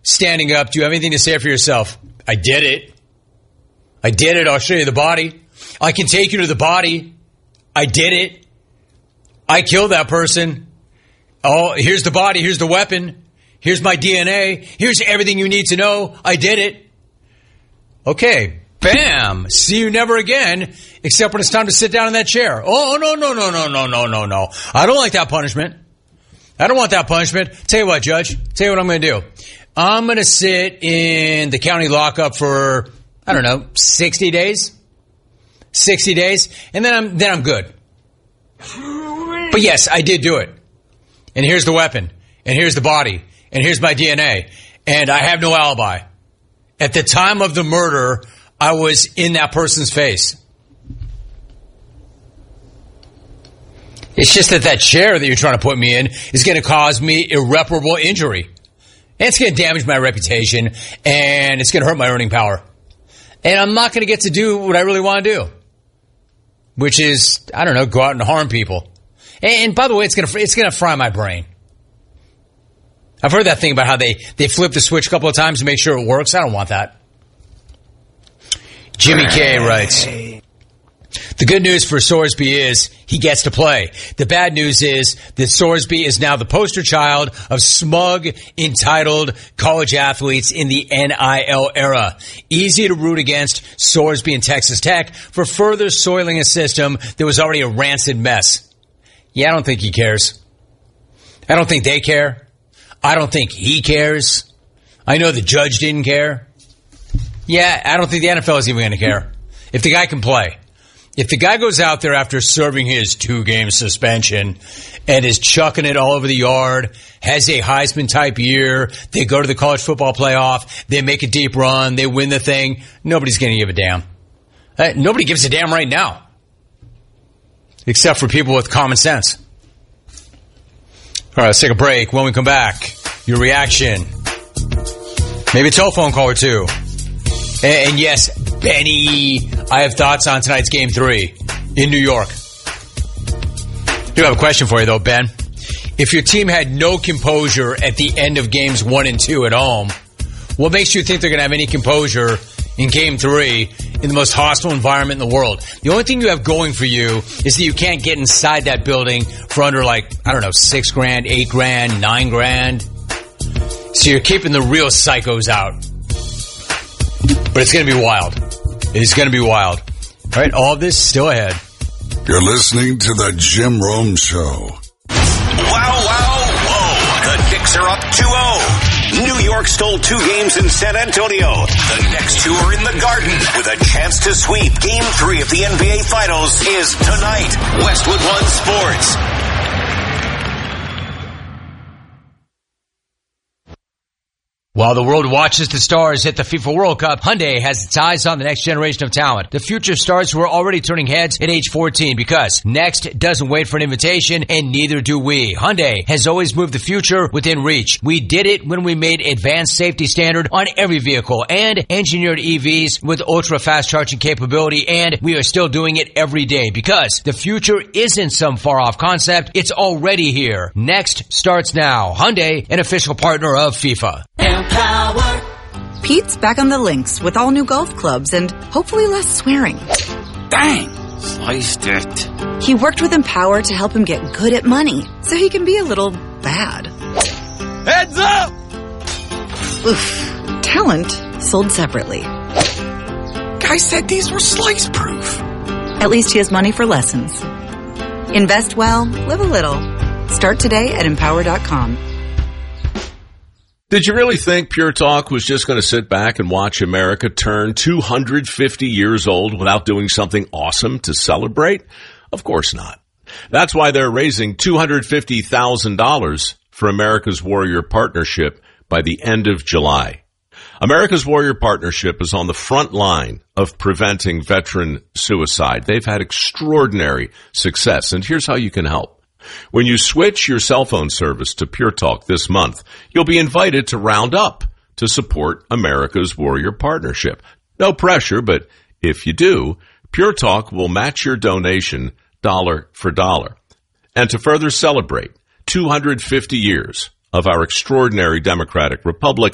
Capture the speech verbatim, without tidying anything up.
standing up. Do you have anything to say for yourself? I did it. I did it. I'll show you the body. I can take you to the body. I did it. I killed that person. Oh, here's the body. Here's the weapon. Here's my D N A. Here's everything you need to know. I did it. Okay. Bam. See you never again, except when it's time to sit down in that chair. Oh, no, no, no, no, no, no, no, no. I don't like that punishment. I don't want that punishment. Tell you what, Judge. Tell you what I'm going to do. I'm going to sit in the county lockup for, I don't know, sixty days. sixty days. And then I'm, then I'm good. But yes, I did do it. And here's the weapon. And here's the body. And here's my D N A. And I have no alibi. At the time of the murder, I was in that person's face. It's just that that chair that you're trying to put me in is going to cause me irreparable injury. And it's going to damage my reputation. And it's going to hurt my earning power. And I'm not going to get to do what I really want to do. Which is, I don't know, go out and harm people. And, and by the way, it's going to it's going to fry my brain. I've heard that thing about how they, they flip the switch a couple of times to make sure it works. I don't want that. Jimmy K writes, the good news for Sorsby is he gets to play. The bad news is that Sorsby is now the poster child of smug, entitled college athletes in the N I L era. Easy to root against Sorsby and Texas Tech for further soiling a system that was already a rancid mess. Yeah, I don't think he cares. I don't think they care. I don't think he cares. I know the judge didn't care. Yeah, I don't think the N F L is even going to care. If the guy can play. If the guy goes out there after serving his two-game suspension and is chucking it all over the yard, has a Heisman-type year, they go to the college football playoff, they make a deep run, they win the thing, nobody's going to give a damn. Uh, nobody gives a damn right now. Except for people with common sense. All right, let's take a break. When we come back, your reaction. Maybe a telephone call or two. And, and yes, Benny, I have thoughts on tonight's game three in New York. I do have a question for you, though, Ben. If your team had no composure at the end of games one and two at home, what makes you think they're going to have any composure in game three in the most hostile environment in the world? The only thing you have going for you is that you can't get inside that building for under, like, I don't know, six grand, eight grand, nine grand. So you're keeping the real psychos out. But it's going to be wild. It's going to be wild. All right, all of this still ahead. You're listening to the Jim Rome Show. Wow, wow, whoa. The Knicks are up two oh. New York stole two games in San Antonio. The next two are in the Garden with a chance to sweep. Game three of the N B A Finals is tonight. Westwood One Sports. While the world watches the stars hit the FIFA World Cup, Hyundai has its eyes on the next generation of talent. The future stars who are already turning heads at age fourteen, because next doesn't wait for an invitation, and neither do we. Hyundai has always moved the future within reach. We did it when we made advanced safety standard on every vehicle and engineered E Vs with ultra-fast charging capability, and we are still doing it every day, because the future isn't some far-off concept. It's already here. Next starts now. Hyundai, an official partner of FIFA. Power. Pete's back on the links with all new golf clubs and hopefully less swearing. Dang! Sliced it. He worked with Empower to help him get good at money so he can be a little bad. Heads up! Oof. Talent sold separately. Guy said these were slice proof. At least he has money for lessons. Invest well, live a little. Start today at empower dot com. Did you really think Pure Talk was just going to sit back and watch America turn two hundred fifty years old without doing something awesome to celebrate? Of course not. That's why they're raising two hundred fifty thousand dollars for America's Warrior Partnership by the end of July. America's Warrior Partnership is on the front line of preventing veteran suicide. They've had extraordinary success, and here's how you can help. When you switch your cell phone service to Pure Talk this month, you'll be invited to round up to support America's Warrior Partnership. No pressure, but if you do, Pure Talk will match your donation dollar for dollar. And to further celebrate two hundred fifty years of our extraordinary democratic republic,